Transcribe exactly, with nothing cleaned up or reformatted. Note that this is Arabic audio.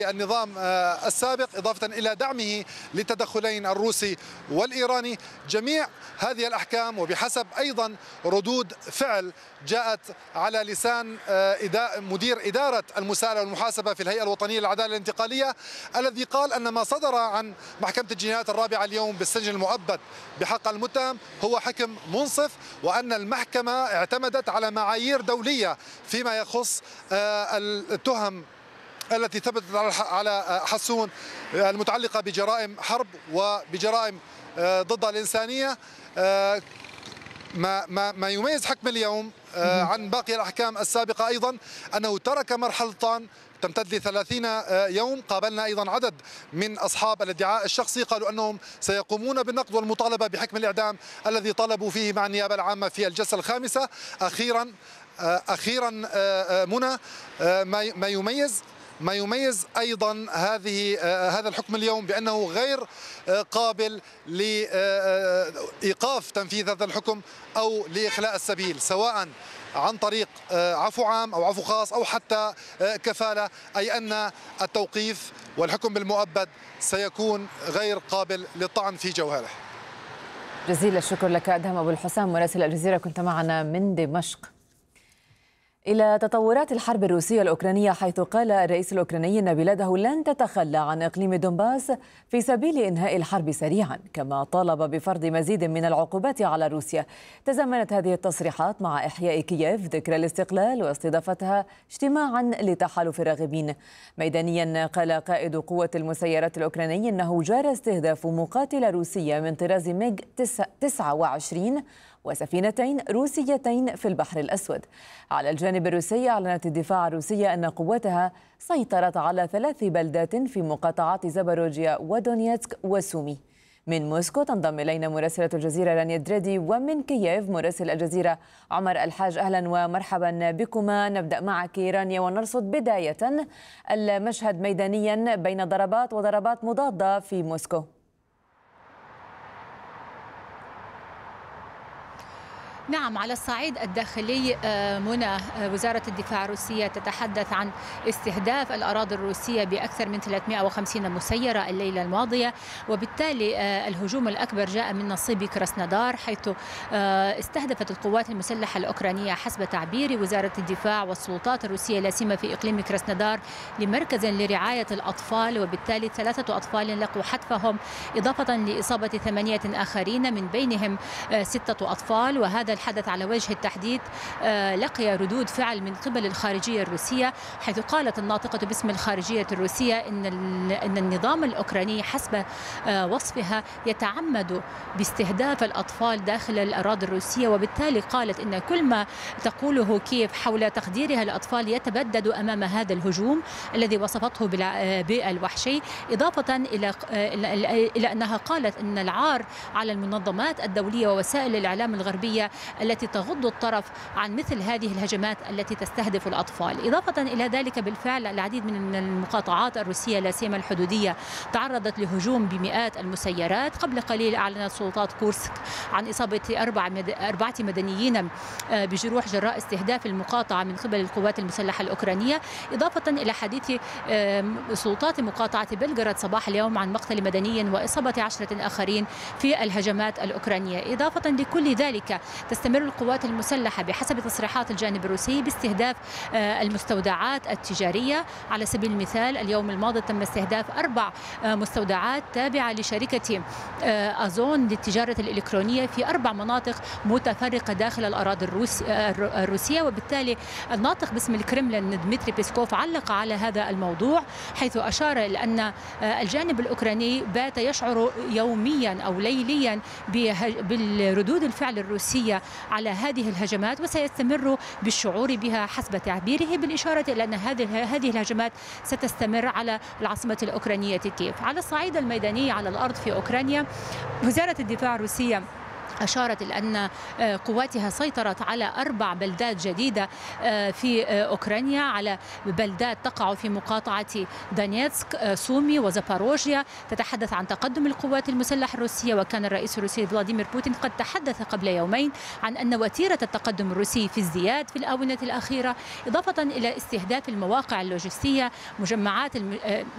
النظام السابق، إضافة إلى دعمه للتدخلين الروسي والإيراني. جميع هذه الأحكام وبحسب أيضا ردود فعل جاءت على لسان مدير إدارة المساءلة والمحاسبة في الهيئة الوطنية للعدالة الانتقالية، الذي قال أن ما صدر عن محكمة الجنايات الرابعة اليوم بالسجن المؤبد بحق المتهم هو حكم منصف، وأن المحكمة اعتمدت على معايير دولية فيما يخص التهم التي ثبتت على حسون المتعلقة بجرائم حرب وبجرائم ضد الإنسانية. ما ما ما يميز حكم اليوم عن باقي الأحكام السابقة أيضا أنه ترك مرحلتان تمتد لثلاثين يوم. قابلنا أيضا عدد من أصحاب الادعاء الشخصي قالوا أنهم سيقومون بالنقد والمطالبة بحكم الإعدام الذي طالبوا فيه مع النيابة العامة في الجلسة الخامسة. أخيرا أخيرا منى، ما يميز ما يميز أيضا هذه هذا الحكم اليوم بأنه غير قابل لإيقاف تنفيذ هذا الحكم أو لإخلاء السبيل، سواء عن طريق عفو عام أو عفو خاص أو حتى كفالة، أي أن التوقيف والحكم بالمؤبد سيكون غير قابل للطعن في جوهره. جزيل الشكر لك أدهم أبو الحسام مراسل الجزيرة، كنت معنا من دمشق. إلى تطورات الحرب الروسية الأوكرانية، حيث قال الرئيس الأوكراني أن بلاده لن تتخلى عن إقليم دونباس في سبيل إنهاء الحرب سريعا، كما طالب بفرض مزيد من العقوبات على روسيا. تزامنت هذه التصريحات مع إحياء كييف ذكرى الاستقلال واستضافتها اجتماعا لتحالف الراغبين. ميدانيا قال قائد قوة المسيرات الأوكراني أنه جرى استهداف مقاتلة روسية من طراز ميغ تسعة وعشرين وسفينتين روسيتين في البحر الأسود. على الجانب الروسي، أعلنت الدفاع الروسية أن قوتها سيطرت على ثلاث بلدات في مقاطعات زاباروجيا ودونيتسك وسومي. من موسكو تنضم إلينا مراسلة الجزيرة رانيا دريدي، ومن كييف مراسل الجزيرة عمر الحاج. أهلا ومرحبا بكما. نبدأ معك رانيا ونرصد بداية المشهد ميدانيا بين ضربات وضربات مضادة في موسكو. نعم، على الصعيد الداخلي منى، وزارة الدفاع الروسية تتحدث عن استهداف الأراضي الروسية بأكثر من ثلاثمئة وخمسين مسيرة الليلة الماضية، وبالتالي الهجوم الأكبر جاء من نصيب كراسنودار، حيث استهدفت القوات المسلحة الأوكرانية حسب تعبير وزارة الدفاع والسلطات الروسية لا سيما في إقليم كراسنودار لمركز لرعاية الأطفال، وبالتالي ثلاثة أطفال لقوا حتفهم، إضافة لإصابة ثمانية آخرين من بينهم ستة أطفال. وهذا الحدث على وجه التحديد لقي ردود فعل من قبل الخارجية الروسية، حيث قالت الناطقة باسم الخارجية الروسية إن إن النظام الأوكراني حسب وصفها يتعمد باستهداف الأطفال داخل الأراضي الروسية، وبالتالي قالت إن كل ما تقوله كييف حول تقديرها للأطفال يتبدد أمام هذا الهجوم الذي وصفته بالوحشي، إضافة إلى إلى أنها قالت إن العار على المنظمات الدولية ووسائل الإعلام الغربية التي تغض الطرف عن مثل هذه الهجمات التي تستهدف الأطفال. إضافة إلى ذلك، بالفعل العديد من المقاطعات الروسية لا سيما الحدودية تعرضت لهجوم بمئات المسيرات. قبل قليل أعلنت سلطات كورسك عن إصابة أربعة مدنيين بجروح جراء استهداف المقاطعة من قبل القوات المسلحة الأوكرانية، إضافة إلى حديث سلطات مقاطعة بلغراد صباح اليوم عن مقتل مدني وإصابة عشرة آخرين في الهجمات الأوكرانية. إضافة لكل ذلك، تستمر القوات المسلحة بحسب تصريحات الجانب الروسي باستهداف المستودعات التجارية. على سبيل المثال، اليوم الماضي تم استهداف أربع مستودعات تابعة لشركة أزون للتجارة الإلكترونية في أربع مناطق متفرقة داخل الأراضي الروسية. وبالتالي الناطق باسم الكرملين ديمتري بيسكوف علق على هذا الموضوع، حيث أشار إلى أن الجانب الأوكراني بات يشعر يوميا أو ليليا بالردود الفعل الروسية على هذه الهجمات، وسيستمر بالشعور بها حسب تعبيره، بالإشارة إلى أن هذه هذه الهجمات ستستمر على العاصمة الأوكرانية كييف. على الصعيد الميداني على الأرض في أوكرانيا، وزارة الدفاع الروسية أشارت إلى أن قواتها سيطرت على أربع بلدات جديدة في أوكرانيا، على بلدات تقع في مقاطعة دونيتسك سومي وزاباروجيا. تتحدث عن تقدم القوات المسلحة الروسية، وكان الرئيس الروسي فلاديمير بوتين قد تحدث قبل يومين عن أن وتيرة التقدم الروسي في ازدياد في الآونة الأخيرة، إضافة إلى استهداف المواقع اللوجستية، مجمعات